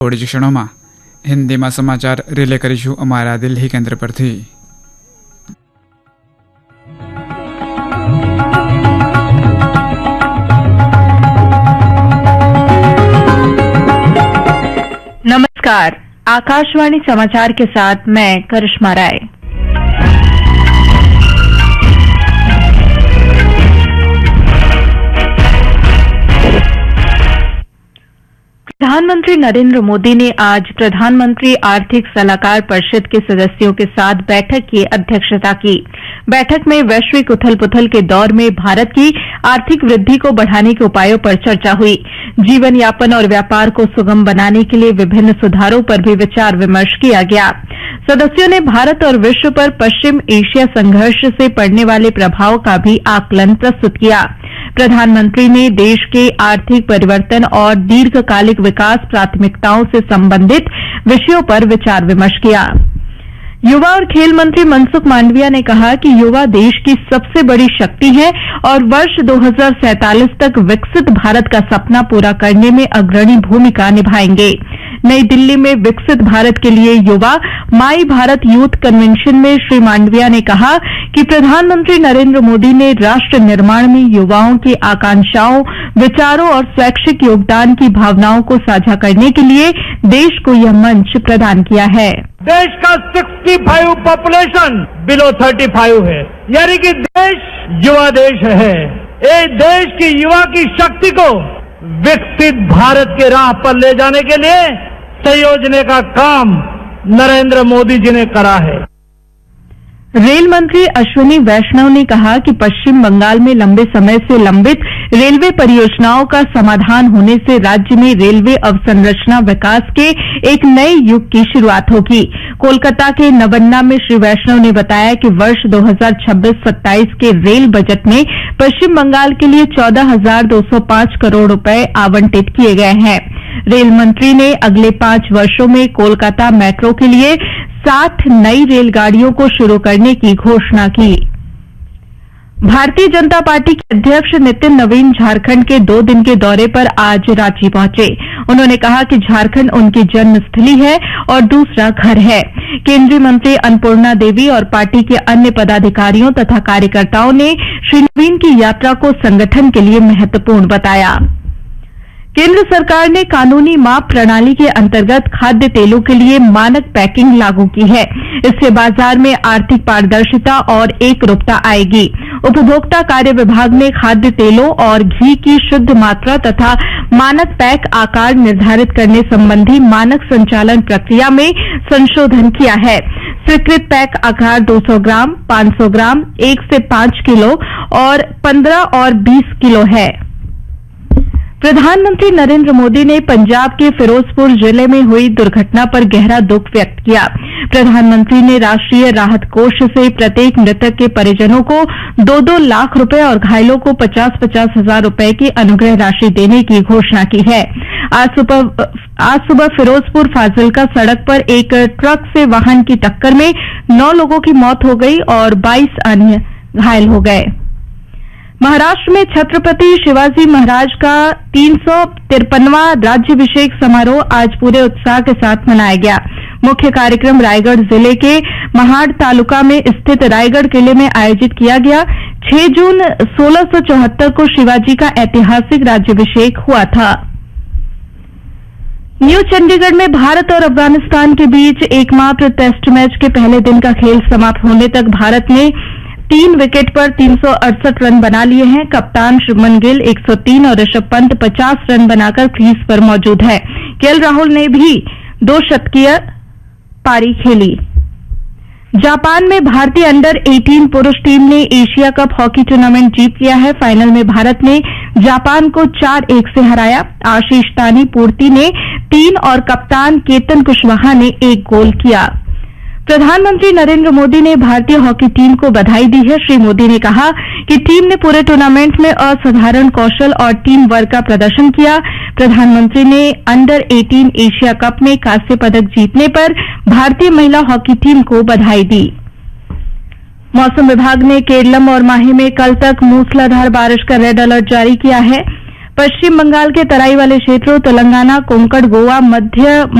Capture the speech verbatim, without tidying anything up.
થોડી જ ક્ષણોમાં હિન્દીમાં સમાચાર રિલે કરીશું અમારા દિલ્હી કેન્દ્ર પરથી. नमस्कार, आकाशवाणी समाचार के साथ मैं करिश्मा राय. प्रधानमंत्री नरेंद्र मोदी ने आज प्रधानमंत्री आर्थिक सलाहकार परिषद के सदस्यों के साथ बैठक की अध्यक्षता की. बैठक में वैश्विक उथल पुथल के दौर में भारत की आर्थिक वृद्धि को बढ़ाने के उपायों पर चर्चा हुई. जीवन यापन और व्यापार को सुगम बनाने के लिए विभिन्न सुधारों पर भी विचार विमर्श किया गया. सदस्यों ने भारत और विश्व पर पश्चिम एशिया संघर्ष से पड़ने वाले प्रभाव का भी आकलन प्रस्तुत किया. प्रधानमंत्री ने देश के आर्थिक परिवर्तन और दीर्घकालिक विकास प्राथमिकताओं से संबंधित विषयों पर विचार विमर्श किया. युवा और खेल मंत्री मनसुख मांडविया ने कहा कि युवा देश की सबसे बड़ी शक्ति है और वर्ष दो हज़ार सैंतालीस तक विकसित भारत का सपना पूरा करने में अग्रणी भूमिका निभाएंगे. नई दिल्ली में विकसित भारत के लिए युवा माई भारत यूथ कन्वेंशन में श्री मांडविया ने कहा कि प्रधानमंत्री नरेंद्र मोदी ने राष्ट्र निर्माण में युवाओं की आकांक्षाओं, विचारों और स्वैच्छिक योगदान की भावनाओं को साझा करने के लिए देश को यह मंच प्रदान किया है. देश का पैंसठ पॉपुलेशन बिलो पैंतीस है, यानी कि देश युवा देश है. ये देश की युवा की शक्ति को विकसित भारत के राह पर ले जाने के लिए संयोजने का काम नरेंद्र मोदी जी ने करा है. रेल मंत्री अश्विनी वैष्णव ने कहा कि पश्चिम बंगाल में लंबे समय से लंबित रेलवे परियोजनाओं का समाधान होने से राज्य में रेलवे अवसंरचना विकास के एक नए युग की शुरुआत होगी. कोलकाता के नवन्ना में श्री वैष्णव ने बताया कि वर्ष दो हज़ार छब्बीस सत्ताईस के रेल बजट में पश्चिम बंगाल के लिए चौदह हजार दो सौ पांच करोड़ रुपए आवंटित किए गए हैं. रेल मंत्री ने अगले पांच वर्षों में कोलकाता मेट्रो के लिए साठ नई रेलगाड़ियों को शुरू करने की घोषणा की. भारतीय जनता पार्टी के अध्यक्ष नितिन नवीन झारखंड के दो दिन के दौरे पर आज रांची पहुंचे. उन्होंने कहा कि झारखंड उनकी जन्मस्थली है और दूसरा घर है. केंद्रीय मंत्री अन्नपूर्णा देवी और पार्टी के अन्य पदाधिकारियों तथा कार्यकर्ताओं ने श्री नवीन की यात्रा को संगठन के लिए महत्वपूर्ण बताया. केंद्र सरकार ने कानूनी माप प्रणाली के अंतर्गत खाद्य तेलों के लिए मानक पैकिंग लागू की है. इससे बाजार में आर्थिक पारदर्शिता और एकरूपता आएगी. उपभोक्ता कार्य विभाग ने खाद्य तेलों और घी की शुद्ध मात्रा तथा मानक पैक आकार निर्धारित करने संबंधी मानक संचालन प्रक्रिया में संशोधन किया है. स्वीकृत पैक आकार दो सौ ग्राम, पांच सौ ग्राम, एक से पांच किलो और पंद्रह और बीस किलो है. प्रधानमंत्री नरेंद्र मोदी ने पंजाब के फिरोजपुर जिले में हुई दुर्घटना पर गहरा दुख व्यक्त किया. प्रधानमंत्री ने राष्ट्रीय राहत कोष से प्रत्येक मृतक के परिजनों को दो दो लाख रुपए और घायलों को पचास पचास हजार रुपए की अनुग्रह राशि देने की घोषणा की है. आज सुबह आज सुबह फिरोजपुर फाजिल्का सड़क पर एक ट्रक से वाहन की टक्कर में नौ लोगों की मौत हो गई और बाईस अन्य घायल हो गए. महाराष्ट्र में छत्रपति शिवाजी महाराज का तीन सौ तिरपनवां राज्याभिषेक समारोह आज पूरे उत्साह के साथ मनाया गया. मुख्य कार्यक्रम रायगढ़ जिले के महाड़ तालुका में स्थित रायगढ़ किले में आयोजित किया गया. छह जून सोलह सौ चौहत्तर को शिवाजी का ऐतिहासिक राज्याभिषेक हुआ था. न्यू चंडीगढ़ में भारत और अफगानिस्तान के बीच एकमात्र टेस्ट मैच के पहले दिन का खेल समाप्त होने तक भारत ने तीन विकेट पर तीन सौ अड़सठ रन बना लिए हैं. कप्तान शुभमन गिल एक सौ तीन और ऋषभ पंत पचास रन बनाकर क्रीज पर मौजूद है. केएल राहुल ने भी दो शतकीय पारी खेली. जापान में भारतीय अंडर अठारह पुरुष टीम ने एशिया कप हॉकी टूर्नामेंट जीत लिया है. फाइनल में भारत ने जापान को चार एक से हराया. आशीष तानी पूर्ति ने तीन और कप्तान केतन कुशवाहा ने एक गोल किया. प्रधानमंत्री नरेंद्र मोदी ने भारतीय हॉकी टीम को बधाई दी है. श्री मोदी ने कहा कि टीम ने पूरे टूर्नामेंट में असाधारण कौशल और टीम वर्क का प्रदर्शन किया. प्रधानमंत्री ने अंडर अठारह एशिया कप में कांस्य पदक जीतने पर भारतीय महिला हॉकी टीम को बधाई दी. मौसम विभाग ने केरलम और माहे में कल तक मूसलाधार बारिश का रेड अलर्ट जारी किया है. पश्चिम बंगाल के तराई वाले क्षेत्रों तेलंगाना, कोंकण, गोवा, मध्य